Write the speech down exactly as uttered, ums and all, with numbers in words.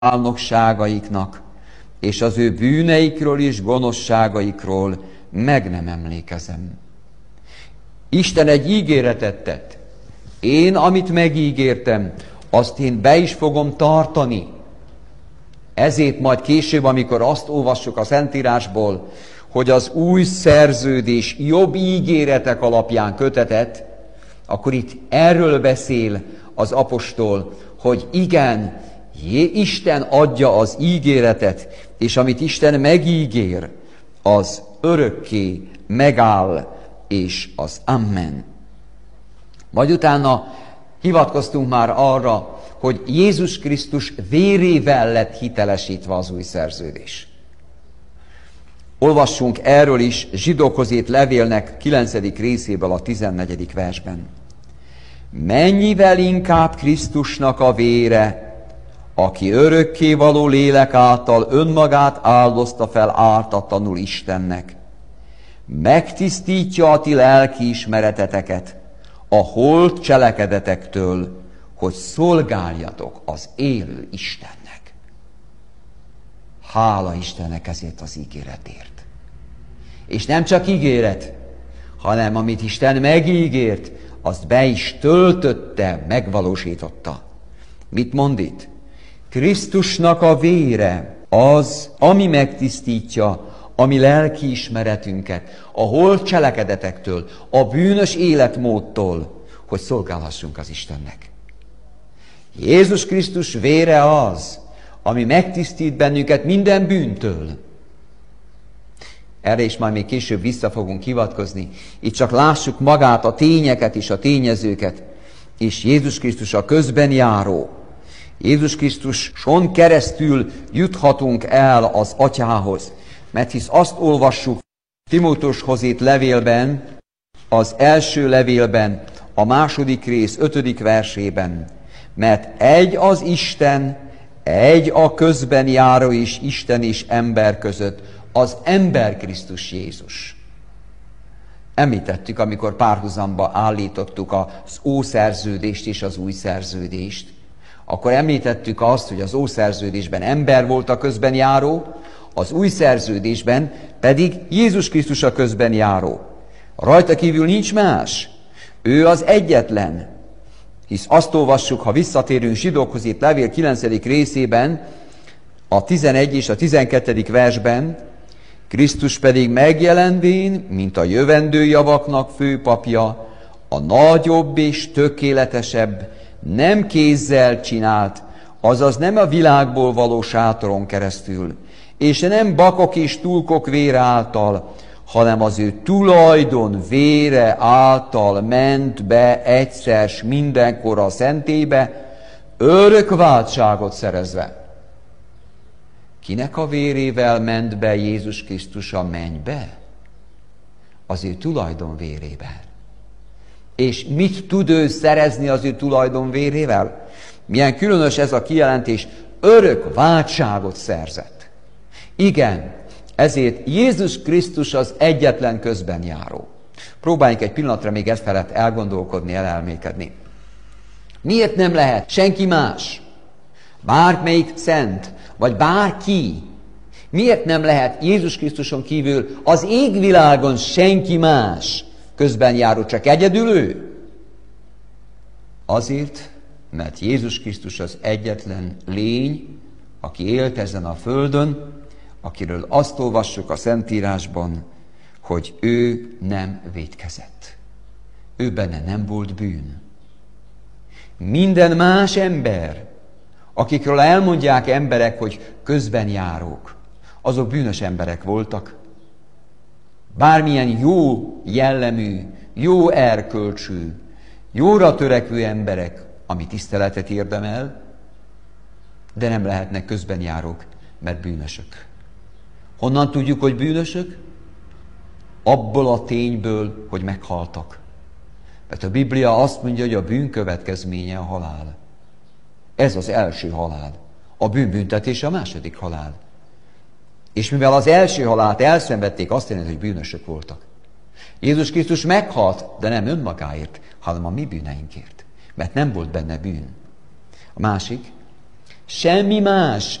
álnokságaiknak, és az ő bűneikről és gonoszságaikról meg nem emlékezem. Isten egy ígéretet tett. Én, amit megígértem, azt én be is fogom tartani. Ezért majd később, amikor azt olvassuk a Szentírásból, hogy az új szerződés jobb ígéretek alapján kötetett, akkor itt erről beszél az apostol, hogy igen, Isten adja az ígéretet, és amit Isten megígér, az örökké megáll, és az amen. Majd utána hivatkoztunk már arra, hogy Jézus Krisztus vérével lett hitelesítve az új szerződés. Olvassunk erről is Zsidókhoz írt levélnek kilencedik részéből a tizennegyedik versben. Mennyivel inkább Krisztusnak a vére, aki örökkévaló lélek által önmagát áldozta fel ártatlanul Istennek, megtisztítja a ti lelkiismereteteket a holt cselekedetektől, hogy szolgáljatok az élő Istennek. Hála Istennek ezért az ígéretért. És nem csak ígéret, hanem amit Isten megígért, azt be is töltötte, megvalósította. Mit mond itt? Krisztusnak a vére az, ami megtisztítja a mi lelkiismeretünket a holt cselekedetektől, a bűnös életmódtól, hogy szolgálhassunk az Istennek. Jézus Krisztus vére az, ami megtisztít bennünket minden bűntől. Erre is majd még később vissza fogunk hivatkozni. Itt csak lássuk magát, a tényeket és a tényezőket, és Jézus Krisztus a közben járó. Jézus Krisztuson keresztül juthatunk el az Atyához, mert hisz azt olvassuk Timóteushoz írt levélben, az első levélben, a második rész ötödik versében, mert egy az Isten, egy a közben járó is Isten és ember között, az ember Krisztus Jézus. Említettük, amikor párhuzamba állítottuk az ószerződést és az új szerződést, akkor említettük azt, hogy az ószerződésben ember volt a közben járó, az új szerződésben pedig Jézus Krisztus a közben járó. Rajta kívül nincs más. Ő az egyetlen. Hisz azt olvassuk, ha visszatérünk Zsidókhoz írt levél kilencedik részében, a tizenegy és a tizenkettedik versben, Krisztus pedig megjelenvén, mint a jövendő javaknak főpapja, a nagyobb és tökéletesebb, nem kézzel csinált, azaz nem a világból való sátoron keresztül, és nem bakok és tulkok vére által, hanem az ő tulajdon vére által ment be egyszer s mindenkor a szentélybe, örök váltságot szerezve. Kinek a vérével ment be Jézus Krisztus a mennybe? Az ő tulajdon vérével. És mit tud ő szerezni az ő tulajdon vérével? Milyen különös ez a kijelentés, örök váltságot szerzett. Igen, ezért Jézus Krisztus az egyetlen közben járó. Próbáljunk egy pillanatra még ez felett elgondolkodni, elelmékedni. Miért nem lehet senki más, bármelyik szent, vagy bárki, miért nem lehet Jézus Krisztuson kívül az égvilágon senki más közben járó, csak egyedül ő? Azért, mert Jézus Krisztus az egyetlen lény, aki élt ezen a földön, akiről azt olvassuk a Szentírásban, hogy ő nem vétkezett. Ő benne nem volt bűn. Minden más ember, akikről elmondják emberek, hogy közben járók, azok bűnös emberek voltak. Bármilyen jó jellemű, jó erkölcsű, jóra törekvő emberek, ami tiszteletet érdemel, de nem lehetnek közben járók, mert bűnösök. Honnan tudjuk, hogy bűnösök? Abból a tényből, hogy meghaltak. Mert a Biblia azt mondja, hogy a bűn következménye a halál. Ez az első halál. A bűnbüntetés a második halál. És mivel az első halált elszenvedték, azt jelenti, hogy bűnösök voltak. Jézus Krisztus meghalt, de nem önmagáért, hanem a mi bűneinkért. Mert nem volt benne bűn. A másik, Semmi más